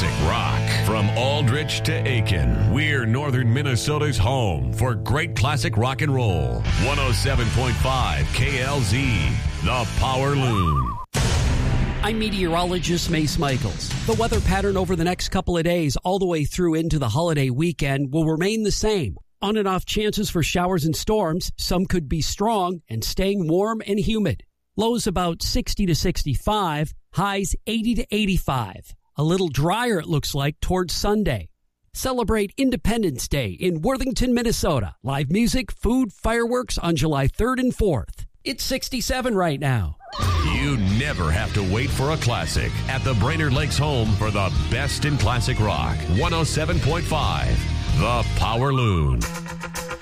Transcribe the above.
classic rock. From Aldrich to Aiken, we're northern Minnesota's home for great classic rock and roll. 107.5 KLZ, the Power Loon. I'm meteorologist Mace Michaels. The weather pattern over the next couple of days all the way through into the holiday weekend will remain the same. On and off chances for showers and storms. Some could be strong and staying warm and humid. Lows about 60 to 65, highs 80 to 85. A little drier it looks like towards Sunday. Celebrate Independence Day in Worthington, Minnesota. Live music, food, fireworks on July 3rd and 4th. It's 67 right now. You never have to wait for a classic at the Brainerd Lakes home for the best in classic rock. 107.5, the Power Loon.